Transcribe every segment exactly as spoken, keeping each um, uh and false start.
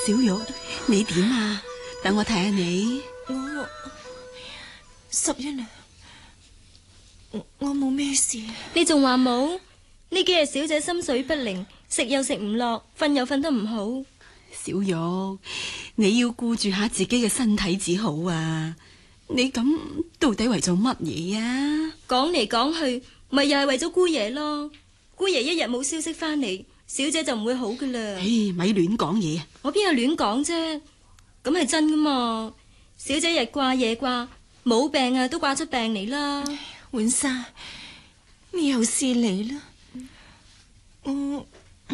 小玉，你點啊？等我睇下你。 我十一娘，我我冇咩事。 你仲話冇？呢幾日小姐心水不寧，食又食唔落，瞓又瞓得唔好。 小玉，你要顧住下自己嘅身體至好啊！你咁到底為咗乜嘢啊？ 講嚟講去，咪又係為咗姑爺咯。姑爺一日冇消息翻嚟，小姐就唔會好噶啦。 唉，咪亂講嘢啊！ 我邊有亂講啫？咁係真噶嘛？小姐日掛夜掛，冇病啊都掛出病嚟啦。 浣紗，你又是你啦。我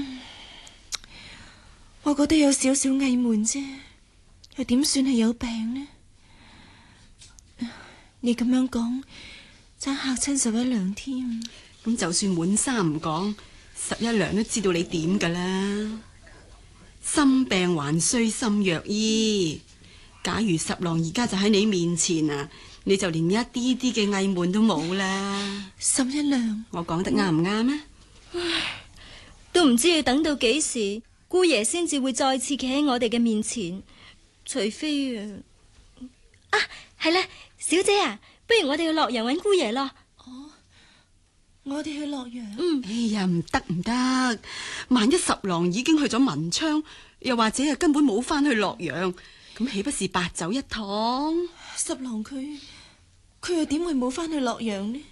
我覺得有少少翳悶啫，又點算係有病呢？你咁樣講，真嚇親十一娘添。 咁就算浣紗唔講，十一娘都知道你點噶啦。心病還需心藥醫。假如十郎而家就喺你面前啊，你就連一啲啲嘅翳悶都冇啦。 十一娘， 我講得啱唔啱啊？ 唉，都唔知要等到幾時，姑爺先至會再次企喺我哋嘅面前。除非啊，啊係啦，小姐啊，不如我哋去洛陽揾姑爺咯。 哦，我哋去洛陽。 嗯， 哎呀，唔得唔得，萬一十郎已經去咗文昌，又或者係根本冇翻去洛陽，咁豈不是白走一趟？ 十郎佢佢又點會冇翻去洛陽呢？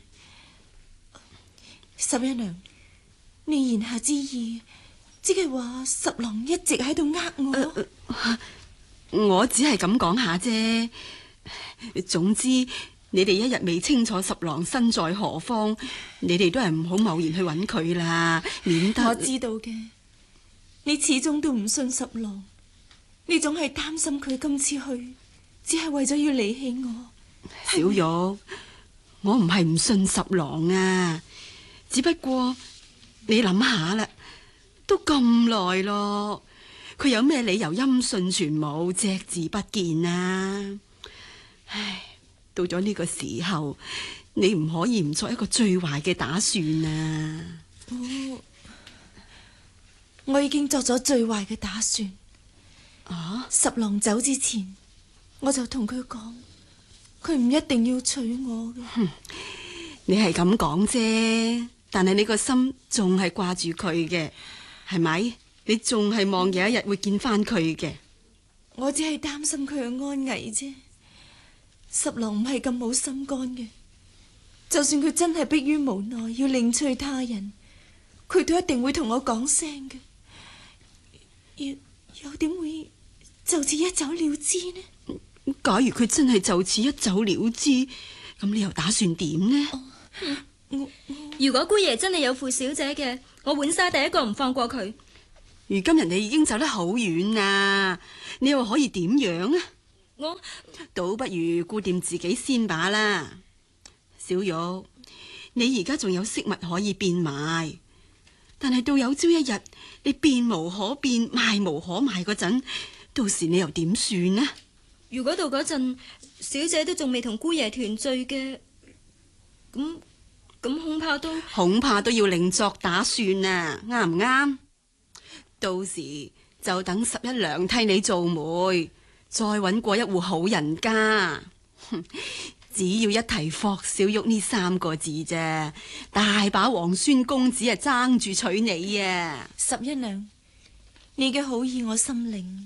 十一娘，你言下之意，即係話十郎一直喺度呃我。 呃我只係咁講下啫。總之，你哋一日未清楚十郎身在何方，你哋都係唔好貿然去揾佢啦，免得。 我知道嘅，你始終都唔信十郎，你總係擔心佢今次去，只係為咗要離棄我。 小玉，我唔係唔信十郎啊，只不過你諗下啦，都咁耐咯。佢有咩理由音訊全無，隻字不見啊？唉，到咗呢個時候，你唔可以唔作一個最壞嘅打算啊！ 我我已經作咗最壞嘅打算。 啊！ 十郎走之前，我就同佢講，佢唔一定要娶我嘅。 你係咁講啫，但係你個心仲係掛住佢嘅，係咪？你仲係望有一日會見翻佢嘅。 我只係擔心佢嘅安危啫。十郎唔係咁冇心肝嘅，就算佢真係迫於無奈要另娶他人，佢都一定會同我講聲嘅。又又點會就此一走了之呢？ 假如佢真係就此一走了之，咁你又打算點呢？ 哦嗯、我我如果姑爺真係有負小姐嘅，我浣紗第一個唔放過佢。 如今人哋已經走得好遠啦，你又可以點樣啊？ 我倒不如顧掂自己先把啦。小玉，你而家仲有飾物可以變賣，但係到有朝一日你變無可變、賣無可賣嗰陣，到時你又點算呢？ 如果到嗰陣小姐都仲未同姑爺團聚嘅，咁咁恐怕都恐怕都要另作打算啊，啱唔啱？到時就等十一娘替你做媒，再搵過一戶好人家。只要一提霍小玉呢三個字啫，大把皇孫公子啊爭住娶你啊！ 十一娘，你嘅好意我心領，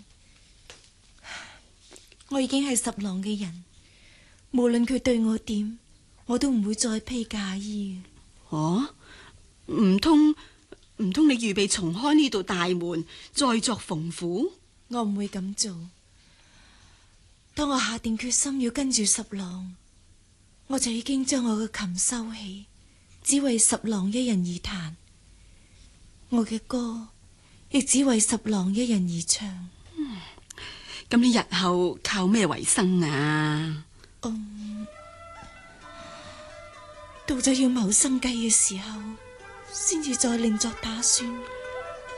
我已經係十郎嘅人，無論佢對我點，我都唔會再披嫁衣。 哦，唔通？唔通你預備重開呢道大門，再作縫府？ 我唔會咁做。當我下定決心要跟住十郎，我就已經將我嘅琴收起，只為十郎一人而彈。我嘅歌亦只為十郎一人而唱。 咁、嗯、你日後靠咩為生啊？ 嗯，到咗要謀生計嘅時候，先至再另作打算。